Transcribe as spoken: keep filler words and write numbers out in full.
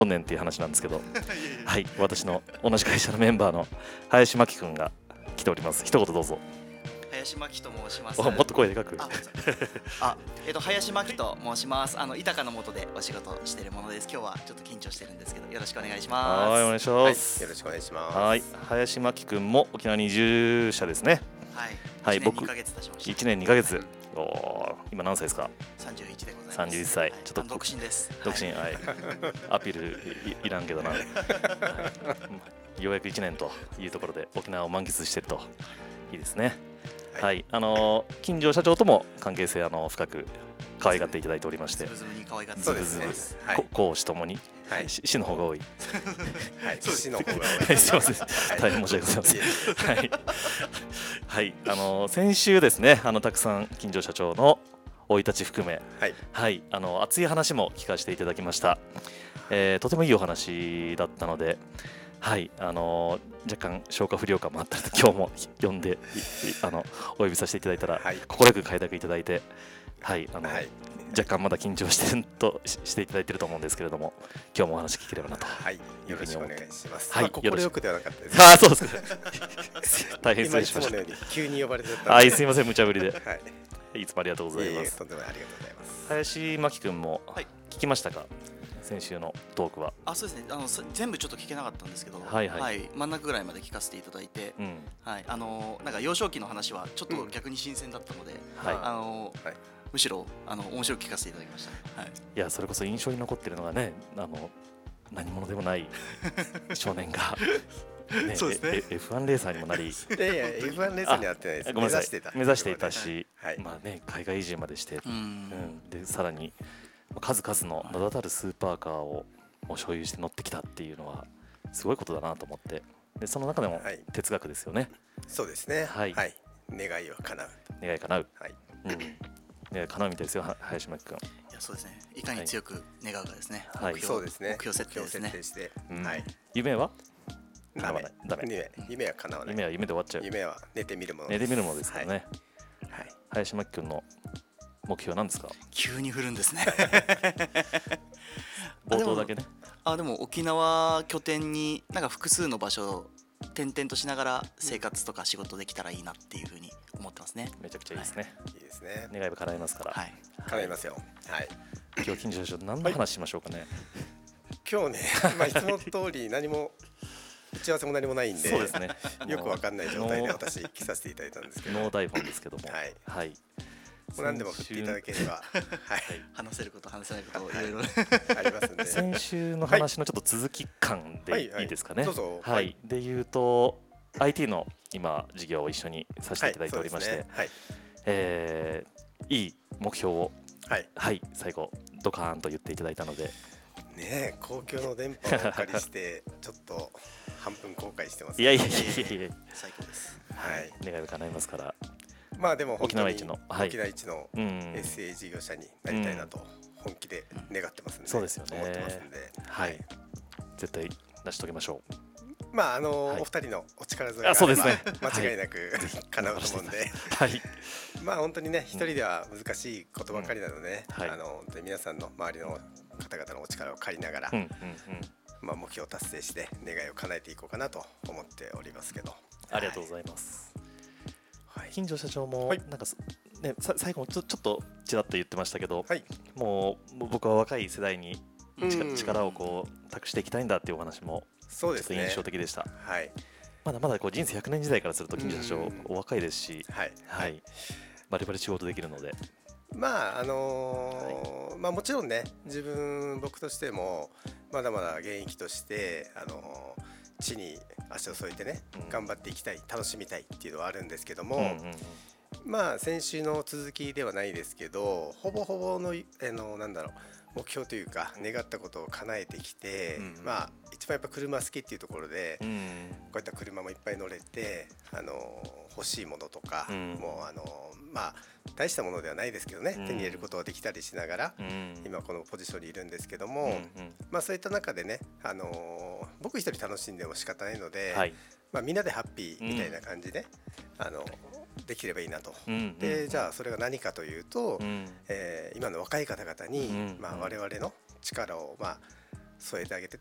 年っていう話なんですけどはい、私の同じ会社のメンバーの林真希君が来ております。一言どうぞ。 林真希と申します。 お、もっと声でかく。 あ、あえっと林真希と申します。あの豊かの下でお仕事をしているものです。今日はちょっと緊張してるんですけど、よろしくお願いします。 はい、お願いします。 はい、よろしくお願いします。 はい、林真希君も沖縄に移住者ですね。 はい。 はい、 僕僕いちねんにかげつ経ちました。 いちねんにかげつ。おー、今何歳ですか？ さんじゅういちでございます。 さんじゅういっさい。 はい、 ちょっと独身です。 独身、はい、アピール い, いらんけどな、はい、ようやくいちねんというところで沖縄を満喫してるといいですね。はい、はい、あのー、金城社長とも関係性あの深く可愛がっていただいておりまして、 ズブズブに可愛がってそうですね、 はい、 講師ともに、 はい、 死の方が多いはい、死の方が多いすいません、大変申し訳ございません。はい、はい、あのー、先週ですね、あのたくさん金城社長の生い立ち含め、 はい、 はい、あの熱い話も聞かせていただきました。えー、とてもいいお話だったので、はい、あのー、若干消化不良感もあったので今日も呼んであのお呼びさせていただいたら、はい、快く快諾いただいて、はい、あの、はい、若干まだ緊張してるとしていただいていると思うんですけれども、今日もお話聞ければなというふうに思って、はい、よろしくお願いします。 はい、心よくではなかったです。 ああ、そうですか。大変失礼しました。 今いつものように急に呼ばれてた。 はい、すみません、無茶ぶりで。 はい。 いつもありがとうございます。いえいえ、 とんでもありがとうございます。 林真希君も聞きましたか、はい、先週のトークは。 あ、そうですね、あの全部ちょっと聞けなかったんですけど、 はいはい、 はい、真ん中ぐらいまで聞かせていただいて、 うん、 はい、あのなんか幼少期の話はちょっと逆に新鮮だったので、 うん、はい、 あのはい、むしろあの面白く聞かせていただきました。はい、 いや、それこそ印象に残ってるのがね、あの何者でもない少年がね、そうですね、エフワン レーサーにもなり、いやいや エフワン レーサーにはなってないです。 ごめんなさい、 目指してた目指していたし、 はい、 まあね、海外移住までして、 うん、うん、 でさらに数々の名だたるスーパーカーを所有して乗ってきたっていうのはすごいことだなと思って、でその中でも哲学ですよね。 はい、そうですね、はい、はい、願いは叶う、 願い叶う、 はい、 うん、願い叶うみたいですよ、林真希君。 いや、そうですね、いかに強く願うかですね、 はい、そうですね、 目標設定ですね。 して、 うん、 はい、 夢はダメ、ダメ、夢、夢は叶わない。 夢は夢で終わっちゃう。 夢は寝てみるものです。寝てみるものですからね。 はい。 林真希君の目標なんですか？ 急に振るんですね。 冒頭だけね。 あ、でも沖縄拠点になんか複数の場所を転々としながら生活とか仕事できたらいいなっていうふうに思ってますね。 めちゃくちゃいいですね。 はい、いいですね。 願いは叶いますから。 はい。叶いますよ。はい。 今日金城社長何の話しましょうかね。はい、 今日ね、まあいつも通り何も打ち合わせも何もないんで、 そうですね、 よくわかんない状態で私来させていただいたんですけど、 ノー台本ですけども、 はい、 はい、 もう何でも振っていただければ、はい、 話せること話せないこといろいろありますんで、 先週の話のちょっと続き感でいいですかね。 どうぞ。 はい、で言うと アイティー の今事業を一緒にさせていただいておりまして、はい、えー、いい目標を、はい、はい、最後ドカーンと言っていただいたので。 ねえ、公共の電波をお借りしてちょっと半分後悔してます、ね。 いやいやいやいや、 最高です。 はい、願いが叶いますから。 まあでも本当に沖縄一の、はい、 沖縄一の エスエー 事業者になりたいなと本気で願ってますんで、 そうですよね。 思ってますんで、 はい、絶対成し遂げましょう。 まああの、はい、お二人のお力添えがあれば間違いなく叶うと思うんで、はい、まあ本当にね一人では難しいことばかりなので、うん、あの本当に皆さんの周りの方々のお力を借りながら、うんうんうん、まあ目標を達成して願いを叶えていこうかなと思っておりますけど、 ありがとうございます。はい、金城社長もなんか、ね、さ最後ちょちょっとちらっと言ってましたけど、はい、もう僕は若い世代に力をこう託していきたいんだっていうお話もちょっと印象的でした。はい、まだまだこう人生ひゃくねん時代からすると金城社長お若いですし、はいはい、バリバリ仕事できるので。 まああのーはい、まあもちろんね自分僕としてもまだまだ現役として、あのー、地に足を添えてね、うん、頑張っていきたい楽しみたいっていうのはあるんですけども、うんうんうん、まあ先週の続きではないですけどほぼほぼの、あのー、なんだろう目標というか願ったことを叶えてきて、うんうん、まあ一番やっぱ車好きっていうところで、うん、こういった車もいっぱい乗れて、あのー、欲しいものとか、うん、もうあのー、まあ大したものではないですけどね、うん、手に入れることができたりしながら、うん、今このポジションにいるんですけども、うんうん、まあそういった中でね、あのー、僕一人楽しんでも仕方ないので、はい、まあみんなでハッピーみたいな感じで、うん、あのー、できればいいなと、うんうん、でじゃあそれが何かというと、うん、えー、今の若い方々に、うん、まあ、我々の力をまあ添えてあげて